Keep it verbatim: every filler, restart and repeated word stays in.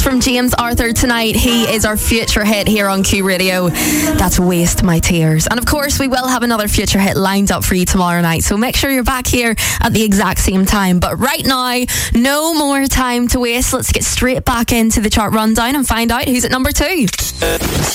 from James Arthur tonight. He is our future hit here on Q Radio. That's Waste My Tears. And of course, we will have another future hit lined up for you tomorrow night. So make sure you're back here at the exact same time. But right now, no more time to waste. Let's get straight back into the chart rundown and find out who's at number two.